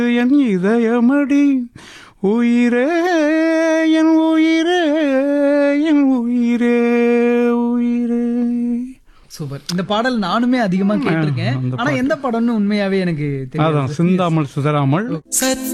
என் இதயமடி உயிரே என் உயிரே என் உயிரே உயிரே. சூப்பர். இந்த பாடல் நானுமே அதிகமா கேட்டிருக்கேன். ஆனா எந்த படம்னு உண்மையாவே எனக்கு தெரியாது. சிந்தாமல் சுதராமல்.